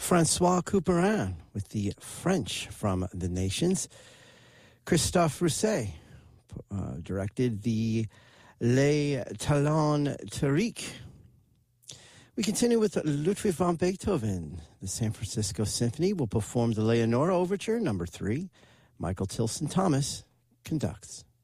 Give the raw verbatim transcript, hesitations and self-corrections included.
Francois Couperin with the French from the Nations. Christophe Rousset uh, directed the Les Talons Tariq. We continue with Ludwig van Beethoven. The San Francisco Symphony will perform the Leonora Overture, number three. Michael Tilson Thomas conducts.